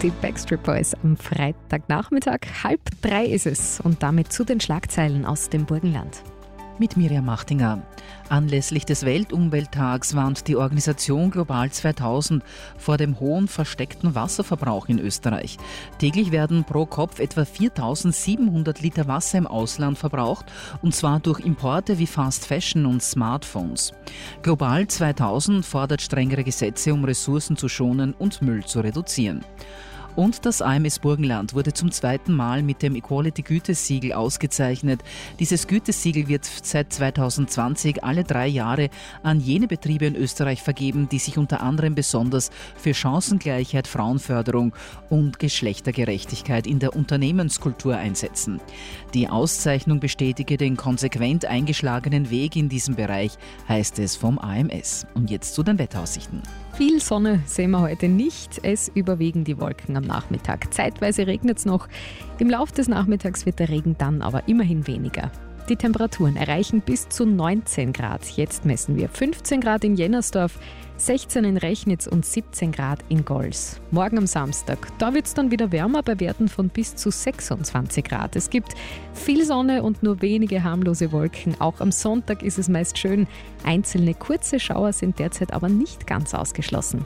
Die Backstreet Boys am Freitagnachmittag. 2:30 ist es und damit zu den Schlagzeilen aus dem Burgenland. Mit Miriam Machtinger. Anlässlich des Weltumwelttags warnt die Organisation Global 2000 vor dem hohen versteckten Wasserverbrauch in Österreich. Täglich werden pro Kopf etwa 4.700 Liter Wasser im Ausland verbraucht, und zwar durch Importe wie Fast Fashion und Smartphones. Global 2000 fordert strengere Gesetze, um Ressourcen zu schonen und Müll zu reduzieren. Und das AMS Burgenland wurde zum zweiten Mal mit dem Equality-Gütesiegel ausgezeichnet. Dieses Gütesiegel wird seit 2020 alle 3 Jahre an jene Betriebe in Österreich vergeben, die sich unter anderem besonders für Chancengleichheit, Frauenförderung und Geschlechtergerechtigkeit in der Unternehmenskultur einsetzen. Die Auszeichnung bestätige den konsequent eingeschlagenen Weg in diesem Bereich, heißt es vom AMS. Und jetzt zu den Wetteraussichten. Viel Sonne sehen wir heute nicht. Es überwiegen die Wolken am Nachmittag. Zeitweise regnet es noch. Im Laufe des Nachmittags wird der Regen dann aber immerhin weniger. Die Temperaturen erreichen bis zu 19 Grad. Jetzt messen wir 15 Grad in Jennersdorf, 16 in Rechnitz und 17 Grad in Gols. Morgen am Samstag, da wird es dann wieder wärmer bei Werten von bis zu 26 Grad. Es gibt viel Sonne und nur wenige harmlose Wolken. Auch am Sonntag ist es meist schön. Einzelne kurze Schauer sind derzeit aber nicht ganz ausgeschlossen.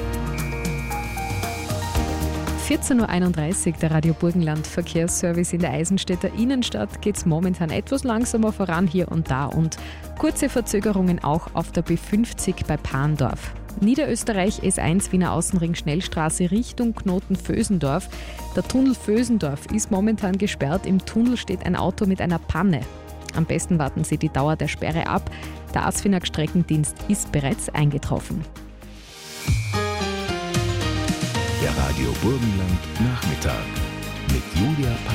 14.31 Uhr, der Radio Burgenland Verkehrsservice in der Eisenstädter Innenstadt, geht es momentan etwas langsamer voran hier und da und kurze Verzögerungen auch auf der B50 bei Pahndorf. Niederösterreich S1 Wiener Außenring Schnellstraße Richtung Knoten Vösendorf. Der Tunnel Vösendorf ist momentan gesperrt. Im Tunnel steht ein Auto mit einer Panne. Am besten warten Sie die Dauer der Sperre ab. Der ASFINAG Streckendienst ist bereits eingetroffen. Der Radio Burgenland Nachmittag mit Julia